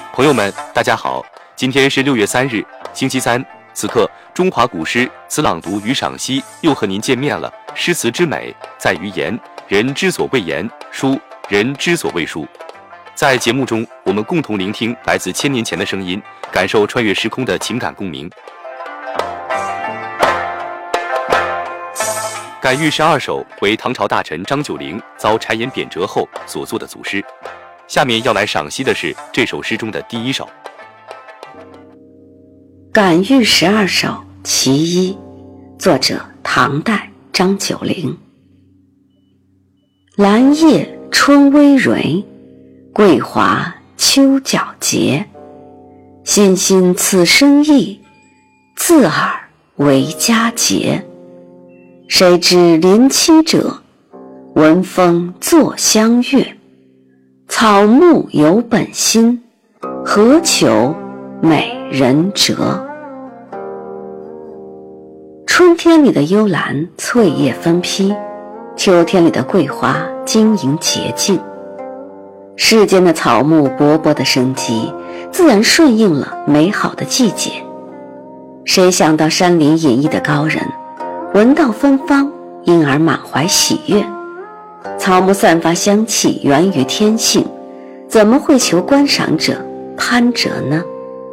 朋友们，大家好，今天是6月3日，星期三。此刻，中华古诗词朗读与赏析又和您见面了。诗词之美在于言，人之所谓言；书，人之所谓书。在节目中，我们共同聆听来自1000年前的声音，感受穿越时空的情感共鸣。《感遇12首》为唐朝大臣张九龄遭谗言贬谪后所作的组诗。下面要来赏析的是这首诗中的第一首。 感遇12首其一，作者唐代张九龄。兰叶春葳蕤，桂华秋皎洁。欣欣此生意，自尔为佳节。谁知临期者，闻风作相悦。草木有本心，何求美人折。春天里的幽兰翠叶分披，秋天里的桂花晶莹洁净。世间的草木勃勃的生机，自然顺应了美好的季节。谁想到山林隐逸的高人，闻到芬芳，因而满怀喜悦。草木散发香气源于天性，怎么会求观赏者攀折呢？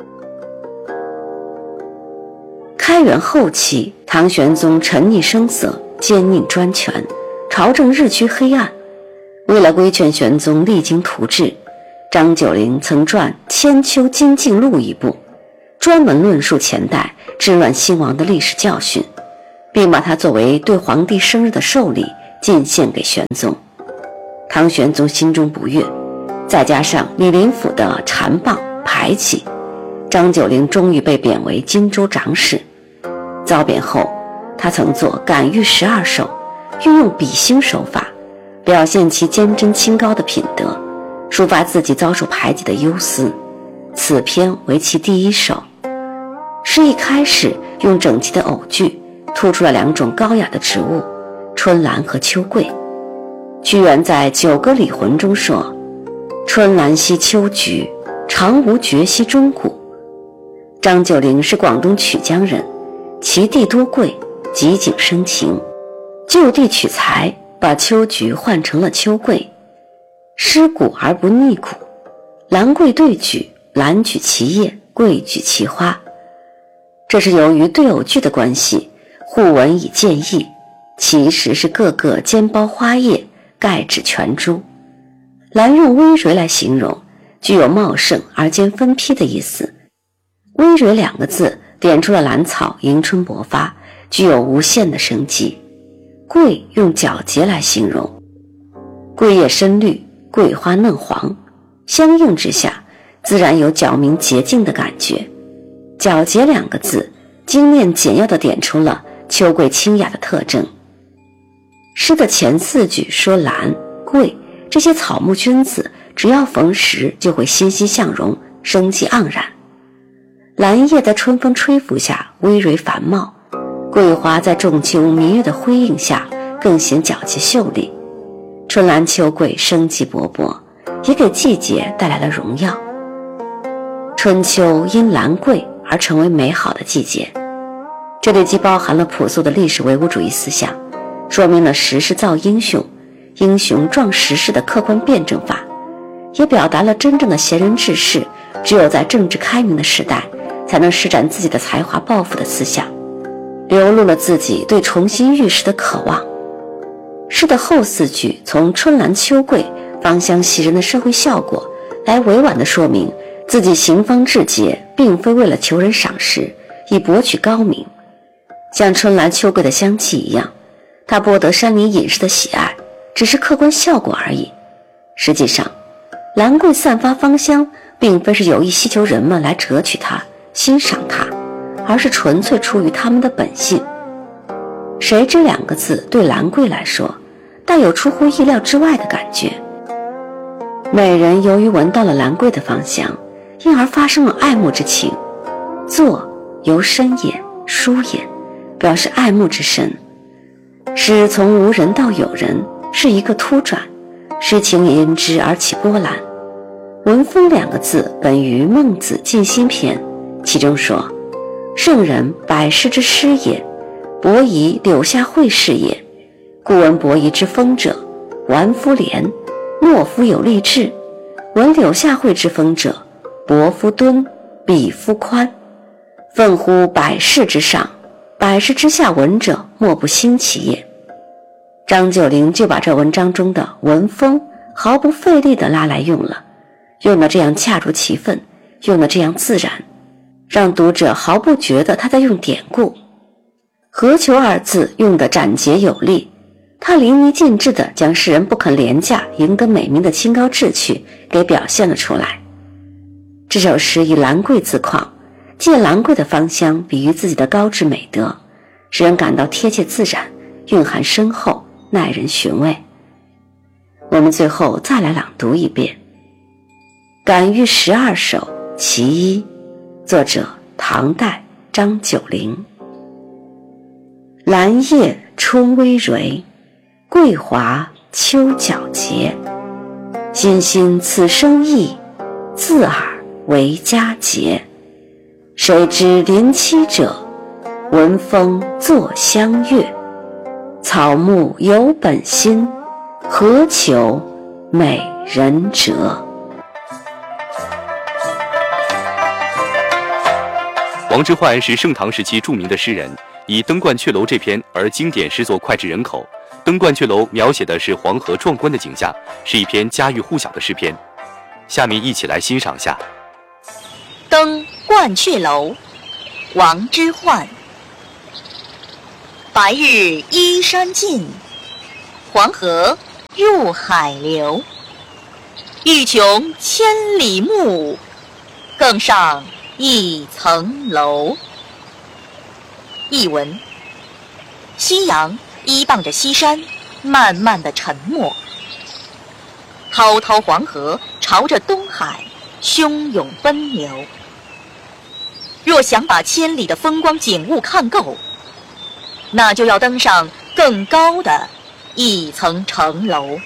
开元后期，唐玄宗沉溺声色，奸佞专权，朝政日趋黑暗。为了规劝玄宗励精图治，张九龄曾撰《千秋精进录》一部，专门论述前代治乱兴亡的历史教训，并把它作为对皇帝生日的寿礼进献给玄宗。唐玄宗心中不悦，再加上李林甫的缠谤排挤，张九龄终于被贬为荆州长史。遭贬后，他曾作《感遇12首》，运用比兴手法，表现其坚贞清高的品德，抒发自己遭受排挤的忧思。此篇为其第一首。诗一开始用整齐的偶句突出了两种高雅的植物，春兰和秋桂。屈原在《九歌礼魂》中说：春兰兮秋菊，长无绝兮钟鼓。张九龄是广东曲江人，其地多桂，极景生情，就地取材，把秋菊换成了秋桂。诗古而不逆古，兰桂对举，兰举其叶，桂举其花。这是由于对偶句的关系，互文以见义，其实是各个尖包花叶，盖指全株。兰用葳蕤来形容，具有茂盛而兼分披的意思。葳蕤2个字点出了兰草迎春勃发，具有无限的生机。桂用皎洁来形容，桂叶深绿，桂花嫩黄，相应之下，自然有皎明洁净的感觉。皎洁2个字精炼简要地点出了秋桂清雅的特征。诗的前4句说兰、桂这些草木君子，只要逢时就会欣欣向荣，生机盎然。兰叶在春风吹拂下葳蕤繁茂，桂花在仲秋明月的辉映下更显皎洁秀丽。春兰秋桂生机勃勃，也给季节带来了荣耀。春秋因兰桂而成为美好的季节，这里既包含了朴素的历史唯物主义思想，说明了时势造英雄，英雄壮时势的客观辩证法，也表达了真正的贤人志士只有在政治开明的时代，才能施展自己的才华抱负的思想，流露了自己对重新遇事的渴望。诗的后4句从春兰秋桂芳香袭人的社会效果来委婉地说明自己行方至节，并非为了求人赏识，以博取高名。像春兰秋桂的香气一样，它博得山林隐士的喜爱，只是客观效果而已。实际上，兰桂散发芳香，并非是有意希求人们来折取它、欣赏它，而是纯粹出于他们的本性。谁知2个字对兰桂来说，带有出乎意料之外的感觉。美人由于闻到了兰桂的芳香，因而发生了爱慕之情。作由深也，疏也，表示爱慕之深。诗从无人到有人，是一个突转，诗情也因之而起波澜。 文风2个字本于《孟子尽心篇》，其中说：圣人百世之师也，伯夷柳下惠士也。故闻伯夷之风者，玩夫廉，懦夫有力志；闻柳下惠之风者，博夫敦，鄙夫宽。奋乎百世之上，百世之下闻者，莫不兴其也。张九龄就把这文章中的文风毫不费力地拉来用了，用得这样恰如其分，用得这样自然，让读者毫不觉得他在用典故。何求2字用得斩截有力，他淋漓尽致地将世人不肯廉价赢得美名的清高志趣给表现了出来。这首诗以兰桂自况，借兰桂的芳香比喻自己的高致美德，使人感到贴切自然，蕴含深厚，耐人寻味。我们最后再来朗读一遍《感遇12首·其一》，作者唐代张九龄。兰叶春微蕤，桂华秋皎洁。欣欣此生意，自尔为佳节。谁知临期者，闻风作相悦。草木有本心，何求美人折。 王之涣是盛唐时期著名的诗人，以《登鹳雀楼》这篇而经典诗作脍炙人口。《登鹳雀楼》描写的是黄河壮观的景象，是一篇家喻户晓的诗篇。下面一起来欣赏下《 登鹳雀楼》，王之涣。白日依山尽，黄河入海流。欲穷千里目，更上一层楼。译文：夕阳依傍着西山，慢慢的沉没。滔滔黄河朝着东海汹涌奔流。若想把千里的风光景物看够，那就要登上更高的一层城楼。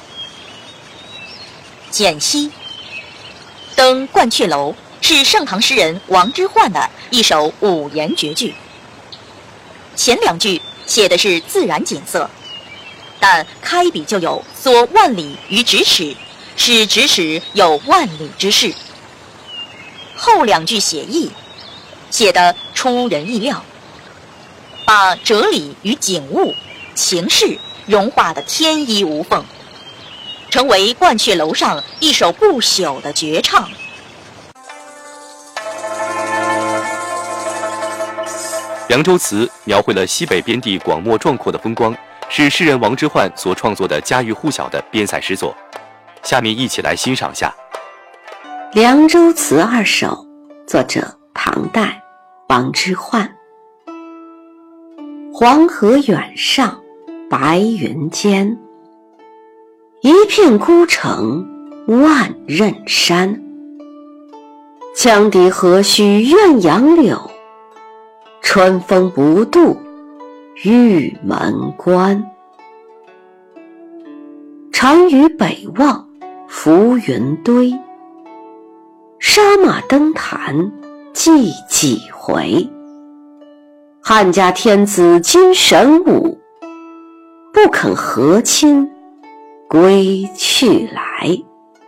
简析：登鹳雀楼是盛唐诗人王之涣的一首5言绝句。前2句写的是自然景色，但开笔就有缩万里于咫尺，使咫尺有万里之势。后2句写意，写得出人意料，把哲理与景物、情势融化得天衣无缝，成为鹳雀楼上一首不朽的绝唱。 凉州词描绘了西北边地广袤壮阔的风光，是诗人王之涣所创作的家喻户晓的边塞诗作。下面一起来欣赏下 《凉州词2首》，作者唐代王之涣。黄河远上，白云间，一片孤城，万仞山。羌笛何须怨杨柳，春风不度玉门关。单于北望，浮云堆。杀马登坛，祭几回。汉家天子今神武，不肯和亲归去来。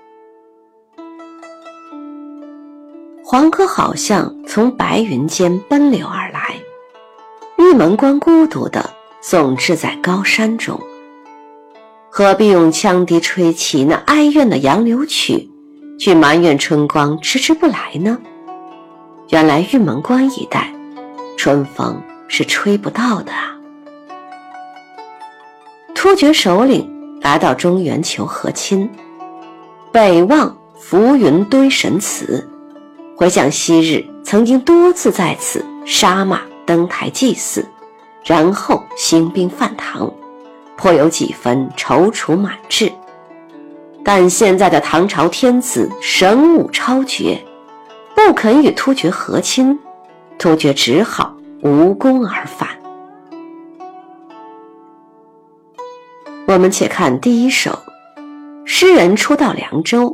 黄河好像从白云间奔流而来，玉门关孤独地耸峙在高山中。何必用羌笛吹起那哀怨的杨柳曲，去埋怨春光迟迟不来呢？原来玉门关一带，春风是吹不到的啊。突厥首领来到中原求和亲，北望浮云堆神祠，回想昔日曾经多次在此杀马登台祭祀，然后兴兵犯唐，颇有几分踌躇满志。但现在的唐朝天子神武超绝，不肯与突厥和亲，突厥只好无功而返。我们且看第一首。诗人初到凉州，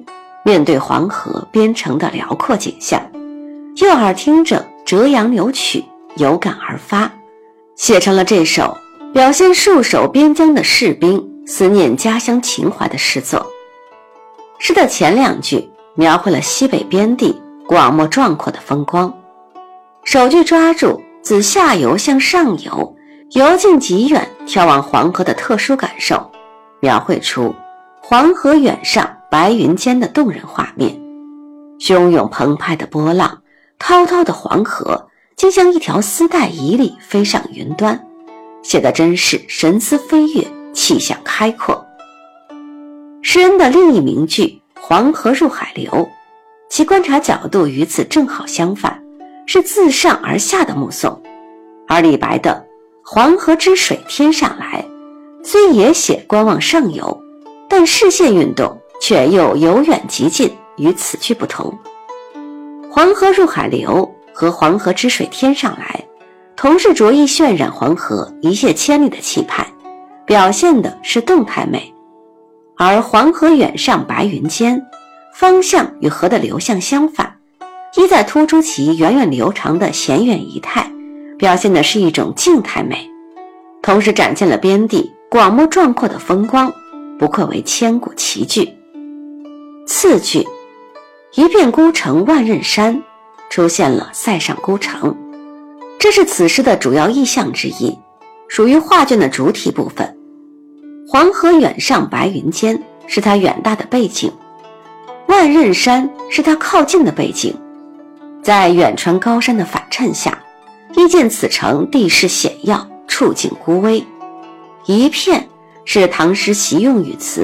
面对黄河边城的辽阔景象，右耳听着折杨柳曲，有感而发，写成了这首表现戍守边疆的士兵思念家乡情怀的诗作。诗的前2句描绘了西北边地广袤壮阔的风光，首句抓住自下游向上游，由近及远眺望黄河的特殊感受，描绘出黄河远上白云间的动人画面。汹涌澎湃的波浪，滔滔的黄河竟像一条丝带迤逦飞上云端，写得真是神思飞跃，气象开阔。诗人的另一名句黄河入海流，其观察角度与此正好相反，是自上而下的目送。而李白的黄河之水天上来，虽也写观望上游，但视线运动却又由远及近，与此句不同。黄河入海流和黄河之水天上来同是着意渲染黄河一泻千里的气派，表现的是动态美。而黄河远上白云间，方向与河的流向相反，一在突出其源远流长的险远仪态，表现的是一种静态美，同时展现了边地广袤壮阔的风光，不愧为千古奇句。次句一片孤城万仞山，出现了塞上孤城，这是此诗的主要意象之一，属于画卷的主体部分。黄河远上白云间是它远大的背景，万仞山是它靠近的背景，在远川高山的反衬下，亦见此城地势险要，处境孤危。一片是唐诗习用语词